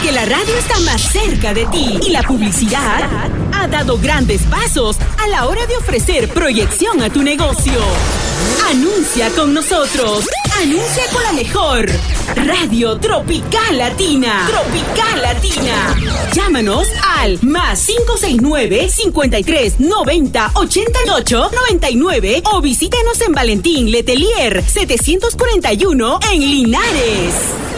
Porque la radio está más cerca de ti y la publicidad ha dado grandes pasos a la hora de ofrecer proyección a tu negocio. Anuncia con nosotros. Anuncia con la mejor Radio Tropical Latina. Tropical Latina. Llámanos al +569 53 90 88 99 o visítenos en Valentín Letelier 741 en Linares.